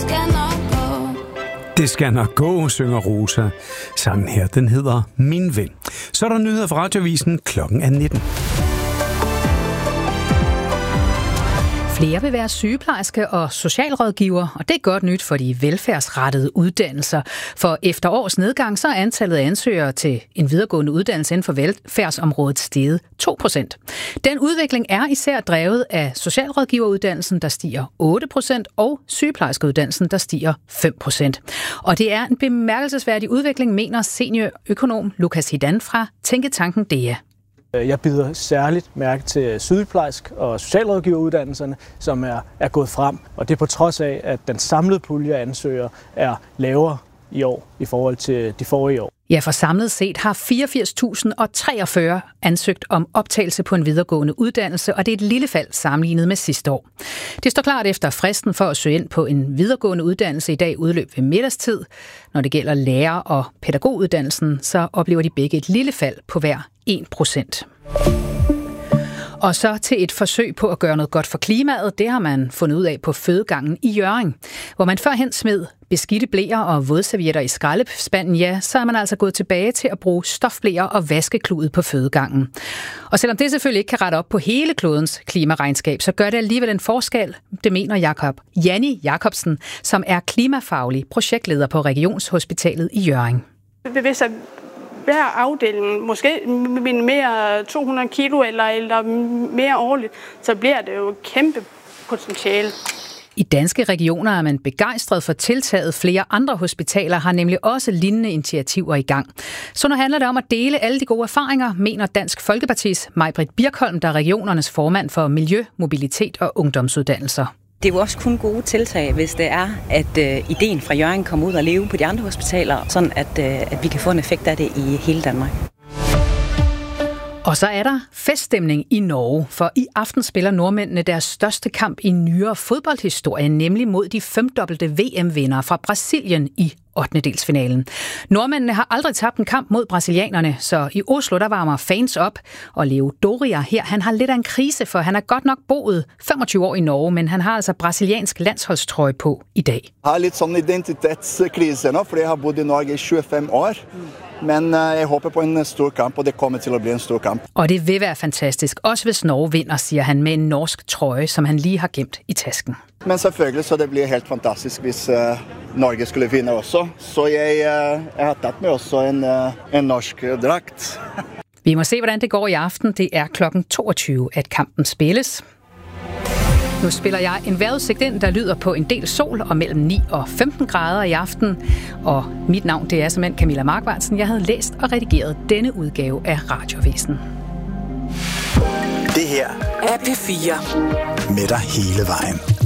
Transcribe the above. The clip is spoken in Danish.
Det skal nok gå, synger Rosa. Sangen her, den hedder Min Ven. Så er der nyheder fra Radioavisen, klokken er 19. Flere vil være sygeplejerske og socialrådgiver, og det er godt nyt for de velfærdsrettede uddannelser. For efter års nedgang, så er antallet af ansøgere til en videregående uddannelse inden for velfærdsområdet steget 2%. Den udvikling er især drevet af socialrådgiveruddannelsen, der stiger 8%, og sygeplejerskeuddannelsen, der stiger 5%. Og det er en bemærkelsesværdig udvikling, mener seniorøkonom Lukas Hidan fra Tænketanken DEA. Jeg bider særligt mærke til sygeplejersk- og socialrådgiveruddannelserne, som er gået frem. Og det er på trods af, at den samlede pulje af ansøgere er lavere i år i forhold til de forrige år. Ja, for samlet set har 84.043 ansøgt om optagelse på en videregående uddannelse, og det er et lille fald sammenlignet med sidste år. Det står klart efter fristen for at søge ind på en videregående uddannelse i dag udløb ved middagstid. Når det gælder lærer- og pædagoguddannelsen, så oplever de begge et lille fald på hver 1%. Og så til et forsøg på at gøre noget godt for klimaet. Det har man fundet ud af på fødegangen i Hjørring, hvor man førhen smed beskidte bleer og vådservietter i skraldespanden, ja, så er man altså gået tilbage til at bruge stofbleer og vaskekludet på fødegangen. Og selvom det selvfølgelig ikke kan rette op på hele klodens klimaregnskab, så gør det alligevel en forskel, det mener Janni Jacobsen, som er klimafaglig projektleder på Regionshospitalet i Hjørring. Hvis hver afdeling måske minimerer 200 kilo eller mere årligt, så bliver det jo et kæmpe potentiale. I Danske Regioner er man begejstret for tiltaget. Flere andre hospitaler har nemlig også lignende initiativer i gang. Så nu handler det om at dele alle de gode erfaringer, mener Dansk Folkepartis Maj-Britt Birkholm, der er regionernes formand for miljø, mobilitet og ungdomsuddannelser. Det er jo også kun gode tiltag, hvis det er, at ideen fra Hjørring kommer ud og leve på de andre hospitaler, sådan at vi kan få en effekt af det i hele Danmark. Og så er der feststemning i Norge, for i aften spiller nordmændene deres største kamp i nyere fodboldhistorie, nemlig mod de 5-dobbelte VM-vindere fra Brasilien i 8-delsfinalen. Nordmændene har aldrig tabt en kamp mod brasilianerne, så i Oslo der varmer fans op. Og Leo Doria her, han har lidt af en krise, for han har godt nok boet 25 år i Norge, men han har altså brasiliansk landsholdstrøje på i dag. Jeg har lidt sådan en identitetskrise nu, fordi jeg har boet i Norge i 25 år. Men jeg håber på en stor kamp, og det kommer til at blive en stor kamp. Og det vil være fantastisk, også hvis Norge vinder, siger han med en norsk trøje, som han lige har gemt i tasken. Men selvfølgelig, så det bliver helt fantastisk, hvis Norge skulle vinde også. Så jeg har taget med også en norsk dragt. Vi må se, hvordan det går i aften. Det er klokken 22, at kampen spilles. Nu spiller jeg en vejrudsigt ind, der lyder på en del sol og mellem 9 og 15 grader i aften. Og mit navn, det er simpelthen Camilla Markvartsen. Jeg havde læst og redigeret denne udgave af Radioavisen. Det her er P4. Med dig hele vejen.